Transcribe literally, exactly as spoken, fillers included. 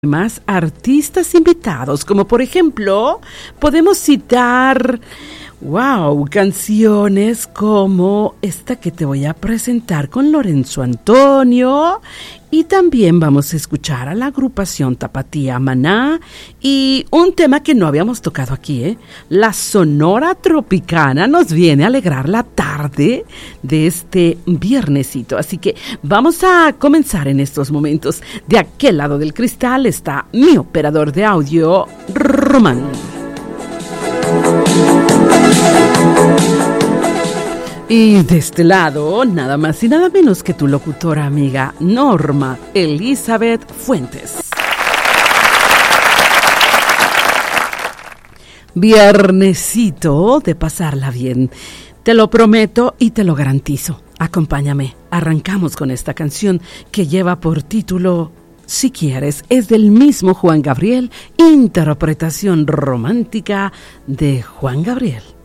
más artistas invitados, como por ejemplo, podemos citar, wow, canciones como esta que te voy a presentar con Lorenzo Antonio, y también vamos a escuchar a la agrupación Tapatía Maná y un tema que no habíamos tocado aquí, ¿eh? La Sonora Tropicana nos viene a alegrar la tarde de este viernesito. Así que vamos a comenzar en estos momentos. De aquel lado del cristal está mi operador de audio, Román. Y de este lado, nada más y nada menos que tu locutora amiga, Norma Elizabeth Fuentes. Viernesito de pasarla bien. Te lo prometo y te lo garantizo. Acompáñame. Arrancamos con esta canción que lleva por título Si Quieres. Es del mismo Juan Gabriel, interpretación romántica de Juan Gabriel.